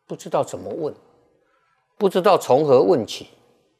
不知道怎么问，不知道从何问起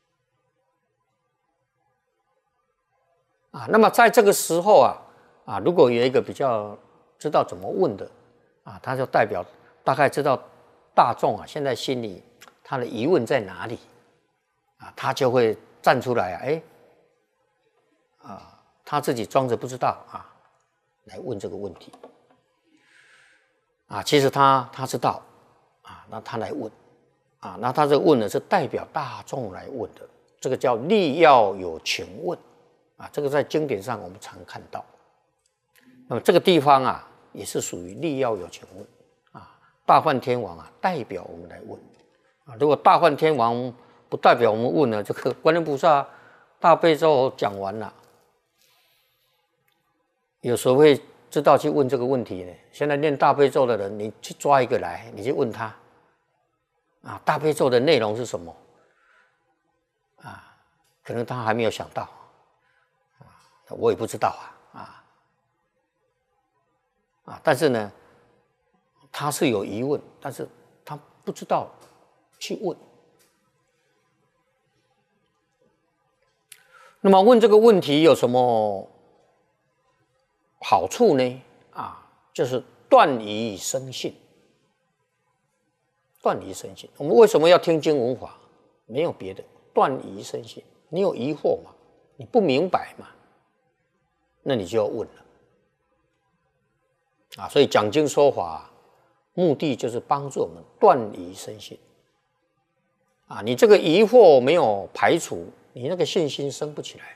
啊。那么在这个时候如果有一个比较知道怎么问的他就代表大概知道大众现在心里他的疑问在哪里他就会站出来他自己装着不知道来问这个问题其实他知道那他来问那他这个问呢是代表大众来问的，这个叫立要有情问这个在经典上我们常看到。那么这个地方也是属于立要有情问大梵天王代表我们来问如果大梵天王不代表我们问呢，这个观音菩萨大悲咒讲完了，有时候会知道去问这个问题呢。现在念大悲咒的人，你去抓一个来，你去问他大悲咒的内容是什么可能他还没有想到我也不知道但是呢他是有疑问，但是他不知道去问。那么问这个问题有什么好处呢就是断疑生信。断疑生信，我们为什么要听经闻法？没有别的，断疑生信。你有疑惑嘛？你不明白嘛？那你就要问了所以讲经说法目的就是帮助我们断疑生信你这个疑惑没有排除，你那个信心生不起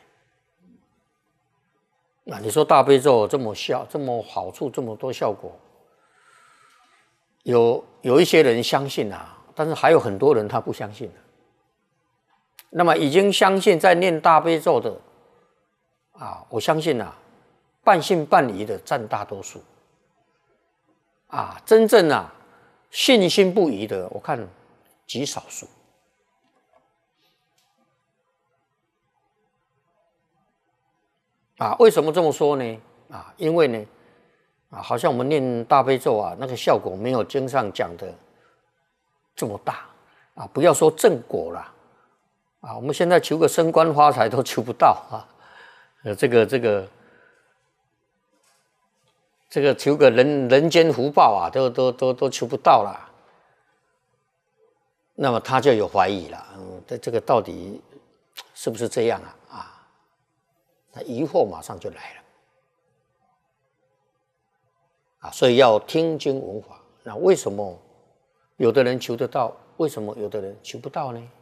来你说大悲咒这么效，这么好处，这么多效果，有一些人相信但是还有很多人他不相信那么已经相信在念大悲咒的我相信半信半疑的占大多数真正信心不疑的我看极少数为什么这么说呢因为呢好像我们念大悲咒那个效果没有经上讲的这么大不要说正果了我们现在求个升官发财都求不到这个求个人间福报都求不到了。那么他就有怀疑了这个到底是不是这样他疑惑马上就来了所以要听经闻法。那为什么有的人求得到，为什么有的人求不到呢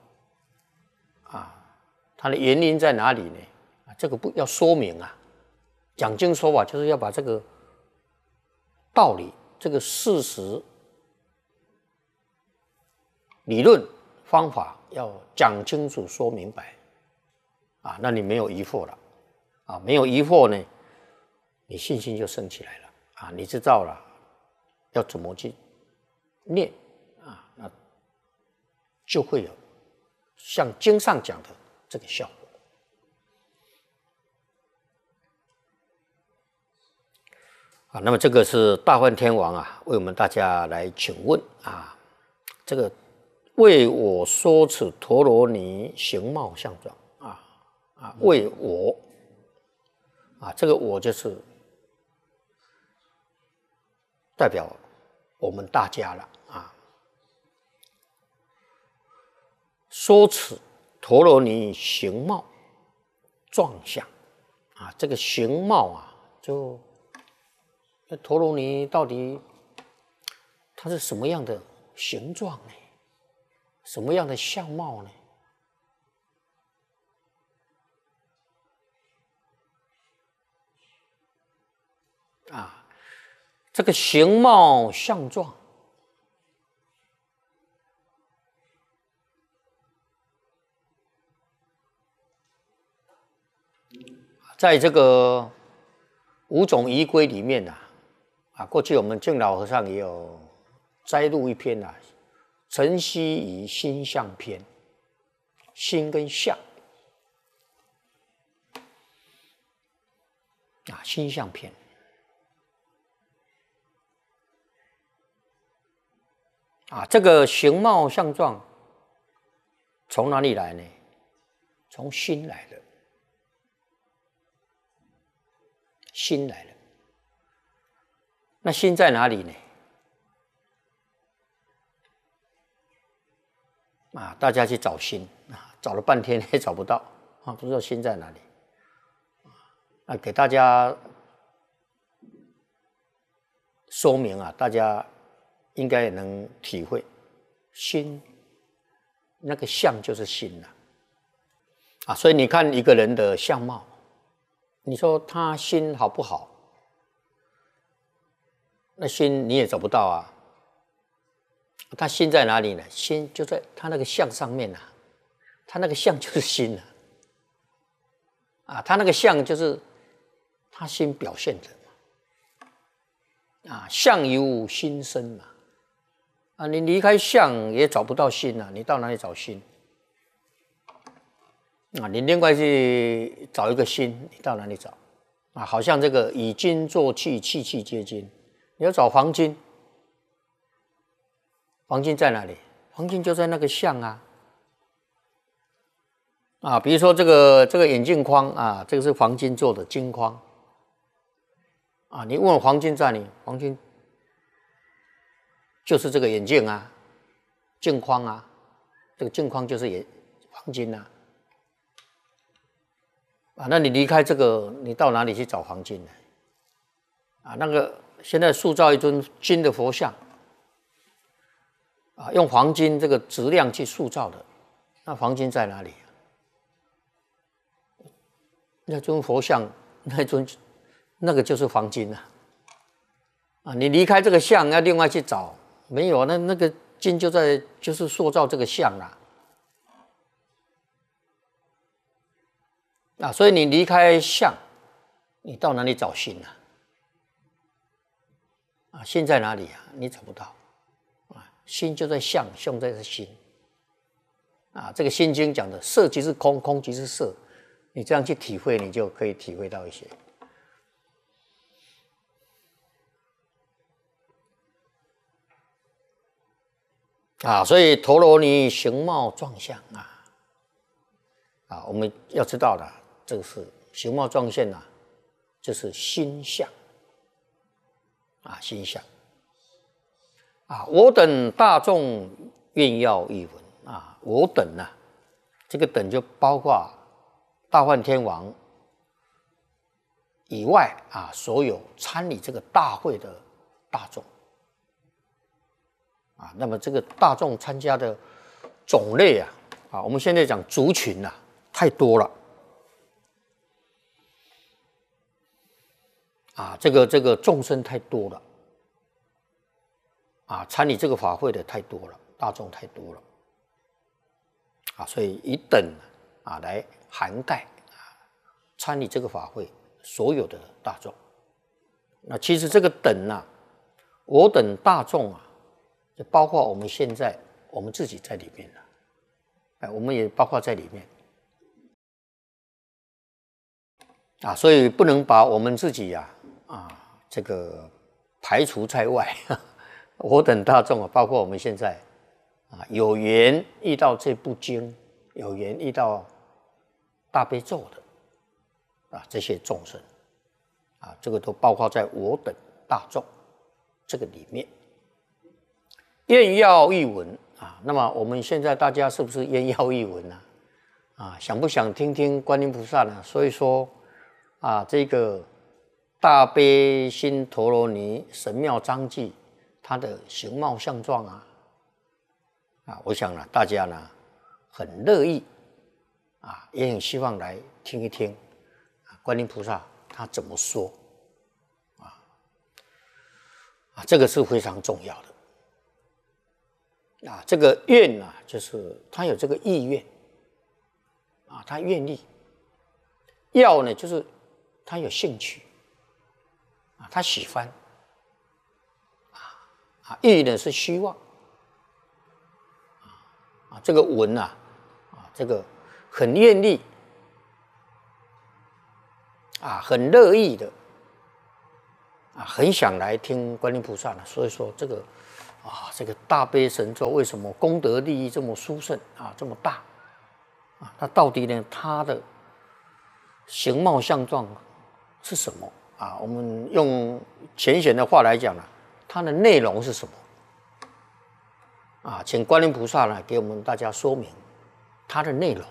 它的原因在哪里呢这个不要说明讲经说法就是要把这个道理，这个事实理论方法要讲清楚说明白那你没有疑惑了没有疑惑呢，你信心就升起来了你知道了要怎么去念那就会有像经上讲的这个效果那么这个是大梵天王为我们大家来请问这个为我说此陀罗尼形貌相状为我这个我就是代表我们大家了说此陀罗尼形貌状相这个形貌就陀罗尼到底它是什么样的形状呢？什么样的相貌呢？这个形貌相状在这个五种仪规里面过去我们净老和尚也有摘录一篇晨曦仪心相篇，心跟相心相篇这个形貌相状从哪里来呢？从心来的，心来的。那心在哪里呢？大家去找心找了半天也找不到不知道心在哪里。给大家说明大家应该也能体会，心那个相就是心所以你看一个人的相貌，你说他心好不好？那心你也找不到他心在哪里呢？心就在他那个相上面他那个相就是心他那个相就是他心表现的相由心生你离开相也找不到心你到哪里找心？你另外去找一个心，你到哪里找？好像这个以金做器，器器皆金。你要找黄金，黄金在哪里？黄金就在那个相比如说这个眼镜框这个是黄金做的金框你问我黄金在哪里？黄金就是这个眼镜镜框这个镜框就是黄金那你离开这个，你到哪里去找黄金呢？那个现在塑造一尊金的佛像用黄金这个质量去塑造的，那黄金在哪里？那尊佛像，那个就是黄金你离开这个像，要另外去找，没有，那个金就是塑造这个像所以你离开相，你到哪里找心心在哪里你找不到心就在相，相在心这个心经讲的色即是空，空即是色，你这样去体会，你就可以体会到一些所以陀罗尼形貌状相我们要知道的，这个是形貌状相就是心相心相我等大众愿要一闻我等这个等就包括大梵天王以外所有参与这个大会的大众那么这个大众参加的种类我们现在讲族群太多了这个众生太多了参与这个法会的太多了，大众太多了所以以等来涵盖参与这个法会所有的大众。那其实这个等我等大众就包括我们现在我们自己在里面我们也包括在里面所以不能把我们自己这个排除在外我等大众包括我们现在有缘遇到这部经，有缘遇到大悲咒的这些众生这个都包括在我等大众这个里面。愿要一闻那么我们现在大家是不是愿要一闻想不想听听观音菩萨呢？所以说这个大悲心陀罗尼神妙章记，它的形貌相状我想大家很乐意也很希望来听一听观音菩萨他怎么说这个是非常重要的这个愿就是他有这个意愿他愿意，要呢就是他有兴趣他喜欢意呢是希望这个闻这个很愿意很乐意的很想来听观音菩萨所以说这个啊，这个大悲神咒为什么功德利益这么殊胜啊，这么大啊？它到底呢，它的形貌相状是什么啊？我们用浅显的话来讲呢，它的内容是什么啊？请观音菩萨呢给我们大家说明它的内容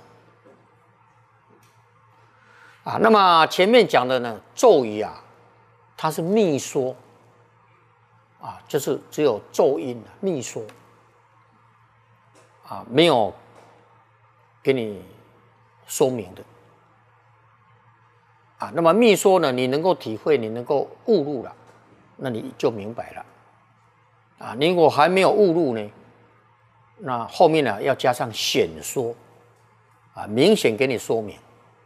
啊。那么前面讲的呢，咒语啊，它是密说啊，就是只有咒音密说啊，没有给你说明的啊。那么密说呢，你能够体会，你能够悟入了，那你就明白了啊。你如果还没有悟入呢，那后面呢要加上显说啊，明显给你说明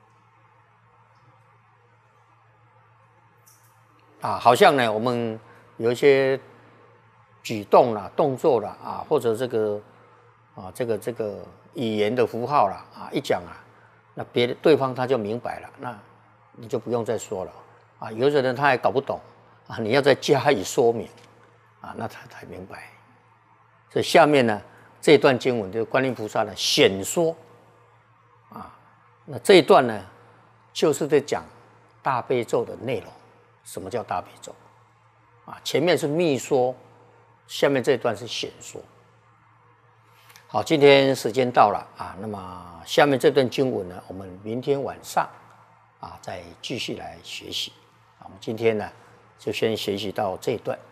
啊。好像呢，我们有一些举动啦、动作啦啊，或者这个语言的符号啦啊，一讲啊，那对方他就明白了，那你就不用再说了啊。有的人他还搞不懂啊，你要再加以说明啊，那他才明白。所以下面呢这一段经文就是观音菩萨的显说啊，那这一段呢就是在讲大悲咒的内容。什么叫大悲咒啊？前面是密说，下面这一段是显说。好，今天时间到了啊，那么下面这段经文呢，我们明天晚上啊再继续来学习。我们今天呢就先学习到这一段。